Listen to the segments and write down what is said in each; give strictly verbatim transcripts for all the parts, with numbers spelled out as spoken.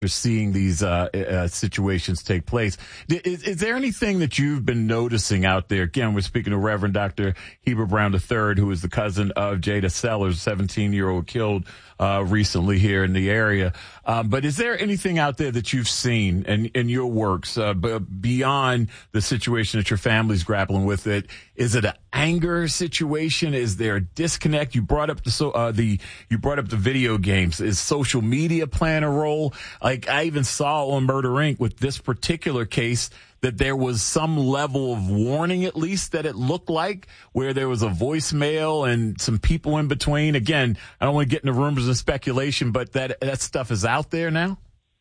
You're seeing these uh, uh, situations take place. Is, is there anything that you've been noticing out there? Again, we're speaking to Reverend Doctor Heber Brown the third, who is the cousin of Jada Sellers, seventeen-year-old killed uh, recently here in the area. Um, but is there anything out there that you've seen in, in your works uh, b- beyond the situation that your family's grappling with? It is it an anger situation? Is there a disconnect? You brought up the so uh, the you brought up the video games. Is social media playing a role? Like I even saw on Murder Incorporated with this particular case that there was some level of warning, at least that it looked like, where there was a voicemail and some people in between. Again, I don't want to get into rumors and speculation, but that that stuff is out there now.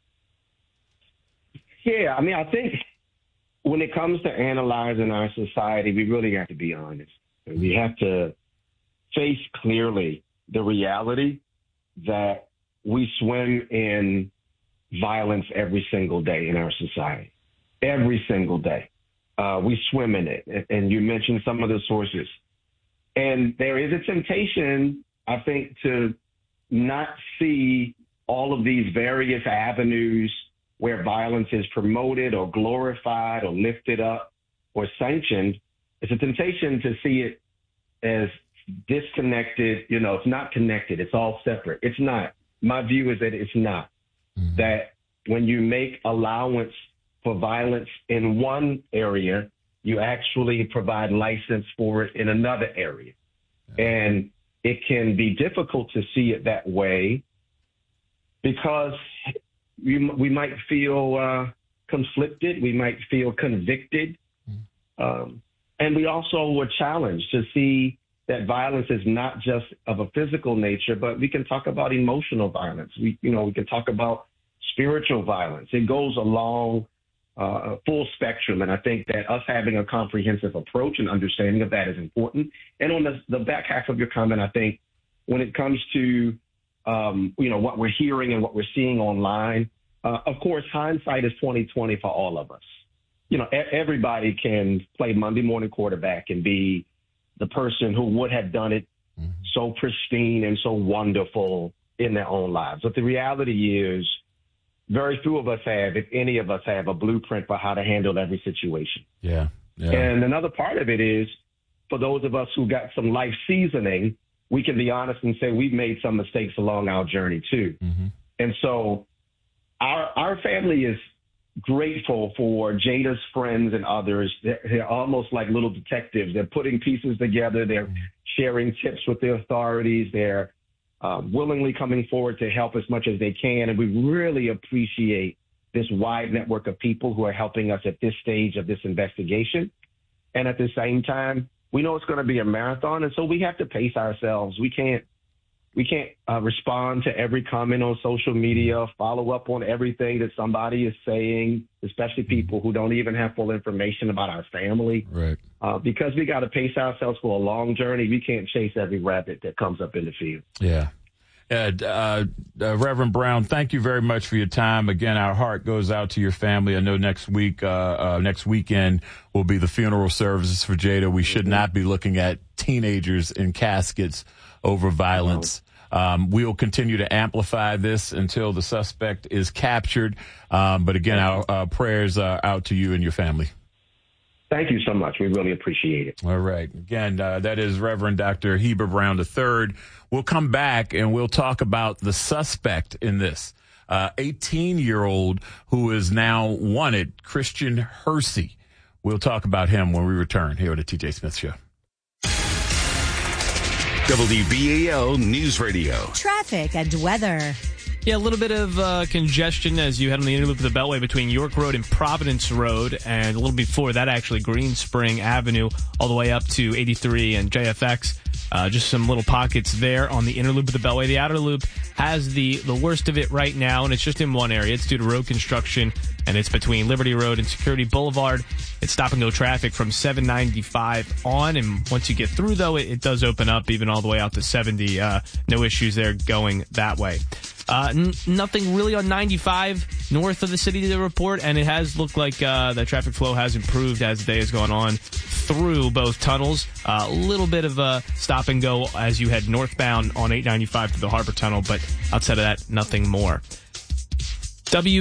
Yeah, I mean, I think when it comes to analyzing our society, we really have to be honest. We have to face clearly the reality that we swim in violence every single day in our society. Every single day. Uh, we swim in it. And you mentioned some of the sources. And there is a temptation, I think, to not see all of these various avenues where violence is promoted or glorified or lifted up or sanctioned. It's a temptation to see it as disconnected. You know, it's not connected. It's all separate. It's not. My view is that it's not. Mm-hmm. That when you make allowance for violence in one area, you actually provide license for it in another area. Yeah. And it can be difficult to see it that way because we, we might feel uh, conflicted. We might feel convicted. Mm-hmm. Um, and we also were challenged to see that violence is not just of a physical nature, but we can talk about emotional violence. We, you know, we can talk about spiritual violence. It goes along uh, a full spectrum. And I think that us having a comprehensive approach and understanding of that is important. And on the, the back half of your comment, I think when it comes to, um, you know, what we're hearing and what we're seeing online, uh, of course, hindsight is twenty twenty for all of us. You know, e- everybody can play Monday morning quarterback and be the person who would have done it mm-hmm. so pristine and so wonderful in their own lives. But the reality is very few of us have, if any of us have, a blueprint for how to handle every situation. Yeah. yeah. And another part of it is for those of us who got some life seasoning, we can be honest and say we've made some mistakes along our journey too. Mm-hmm. And so our our family is grateful for Jada's friends and others. They're, they're almost like little detectives. They're putting pieces together. They're sharing tips with the authorities. They're uh, willingly coming forward to help as much as they can. And we really appreciate this wide network of people who are helping us at this stage of this investigation. And at the same time, we know it's going to be a marathon. And so we have to pace ourselves. We can't We can't uh, respond to every comment on social media, follow up on everything that somebody is saying, especially people who don't even have full information about our family. Right. Uh, because we got to pace ourselves for a long journey. We can't chase every rabbit that comes up in the field. Yeah. Uh, uh, uh, Reverend Brown, thank you very much for your time. Again, our heart goes out to your family. I know next week, uh, uh, next weekend will be the funeral services for Jada. We should mm-hmm. not be looking at teenagers in caskets over violence. Um, we will continue to amplify this until the suspect is captured. Um, but again, our, our prayers are out to you and your family. Thank you so much. We really appreciate it. All right. Again, uh, that is Reverend Doctor Heber Brown the third. We'll come back and we'll talk about the suspect in this. Uh, eighteen-year-old who is now wanted, Christian Hersey. We'll talk about him when we return here on the T J Smith Show. W B A L News Radio. Traffic and weather. Yeah, a little bit of uh, congestion as you head on the inner loop of the Beltway between York Road and Providence Road, and a little before that, actually, Green Spring Avenue, all the way up to eighty-three and J F X. Uh, just some little pockets there on the inner loop of the Beltway. The outer loop has the, the worst of it right now, and it's just in one area. It's due to road construction, and it's between Liberty Road and Security Boulevard. It's stop-and-go traffic from seven ninety-five on, and once you get through, though, it, it does open up even all the way out to seventy. Uh, no issues there going that way. Uh, n- nothing really on ninety-five north of the city to report, and it has looked like uh, the traffic flow has improved as the day has gone on through both tunnels. A uh, little bit of a stop and go as you head northbound on eight ninety-five to the Harbor Tunnel, but outside of that, nothing more. W